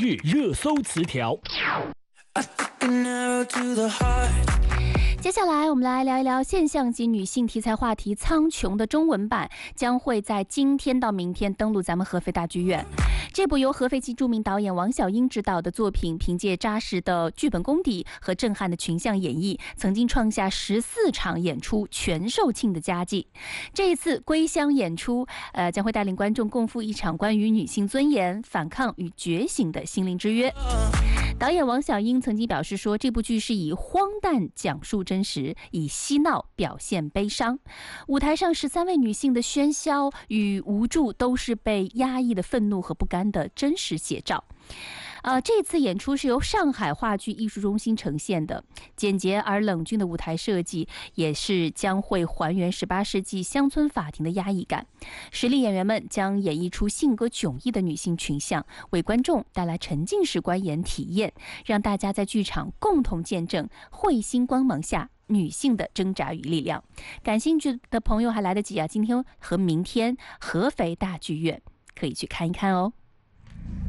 日热搜词条。 接下来我们来聊一聊现象级女性题材话题《苍穹》的中文版将会在今天到明天登陆咱们合肥大剧院。这部由合肥籍著名导演王小英执导的作品，凭借扎实的剧本功底和震撼的群像演绎，曾经创下14场演出全售罄的佳绩。这一次归乡演出，将会带领观众共赴一场关于女性尊严、反抗与觉醒的心灵之约。导演王小英曾经表示说，这部剧是以荒诞讲述真实，以嬉闹表现悲伤。舞台上13位女性的喧嚣与无助，都是被压抑的愤怒和不甘的真实写照。这次演出是由上海话剧艺术中心呈现的，简洁而冷峻的舞台设计也是将会还原18世纪乡村法庭的压抑感。实力演员们将演绎出性格迥异的女性群像，为观众带来沉浸式观演体验，让大家在剧场共同见证彗星光芒下女性的挣扎与力量。感兴趣的朋友还来得及啊，今天和明天合肥大剧院可以去看一看哦。